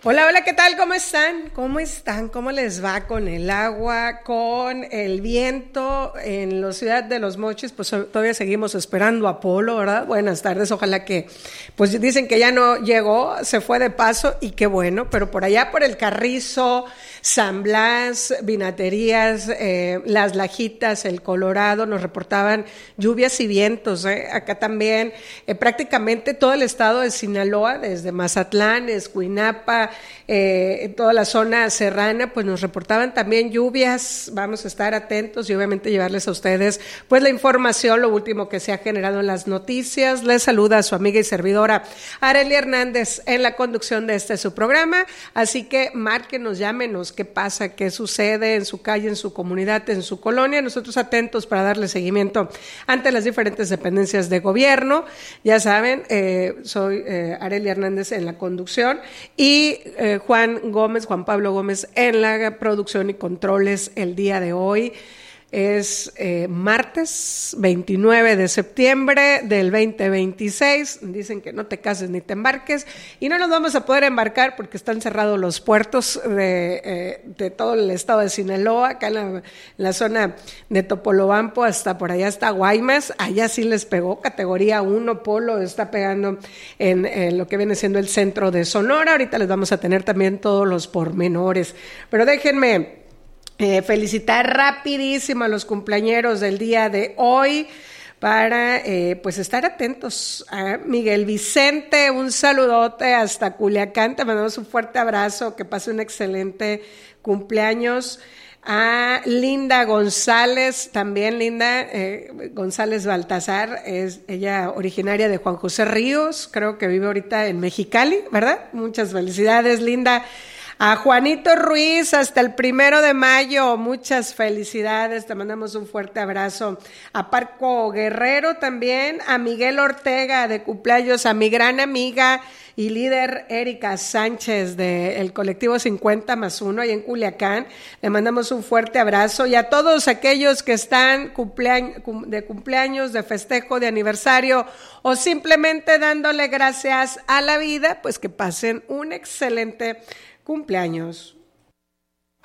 Hola, hola, ¿qué tal? ¿Cómo están? ¿Cómo están? ¿Cómo les va con el agua, con el viento en la ciudad de Los Mochis? Pues todavía seguimos esperando a Polo, ¿verdad? Buenas tardes, ojalá que, pues dicen que ya no llegó, se fue de paso y qué bueno, pero por allá por el Carrizo, San Blas, Vinaterías, Las Lajitas, el Colorado, nos reportaban lluvias y vientos, acá también, prácticamente todo el estado de Sinaloa, desde Mazatlán, Escuinapa, toda la zona serrana, pues nos reportaban también lluvias. Vamos a estar atentos y obviamente llevarles a ustedes pues la información, lo último que se ha generado en las noticias. Les saluda a su amiga y servidora Arely Hernández en la conducción de su programa, así que márquenos, llámenos, qué pasa, qué sucede en su calle, en su comunidad, en su colonia. Nosotros atentos para darle seguimiento ante las diferentes dependencias de gobierno. Ya saben, soy Arely Hernández en la conducción y Juan Pablo Gómez en la producción y controles el día de hoy. Es martes 29 de septiembre del 2026. Dicen que no te cases ni te embarques y no nos vamos a poder embarcar porque están cerrados los puertos de todo el estado de Sinaloa, acá en la zona de Topolobampo hasta por allá hasta Guaymas. Allá sí les pegó categoría 1, Polo está pegando en lo que viene siendo el centro de Sonora. Ahorita les vamos a tener también todos los pormenores, pero déjenme felicitar rapidísimo a los cumpleañeros del día de hoy para pues estar atentos a Miguel Vicente, un saludote hasta Culiacán, te mandamos un fuerte abrazo, que pase un excelente cumpleaños. A Linda González, también Linda González Baltazar, es ella originaria de Juan José Ríos, creo que vive ahorita en Mexicali, ¿verdad? Muchas felicidades, Linda. A Juanito Ruiz, hasta el 1 de mayo, muchas felicidades, te mandamos un fuerte abrazo. A Parco Guerrero también, a Miguel Ortega de cumpleaños, a mi gran amiga y líder Erika Sánchez del colectivo 50+1 ahí en Culiacán, le mandamos un fuerte abrazo. Y a todos aquellos que están de cumpleaños, de festejo, de aniversario o simplemente dándole gracias a la vida, pues que pasen un excelente cumpleaños.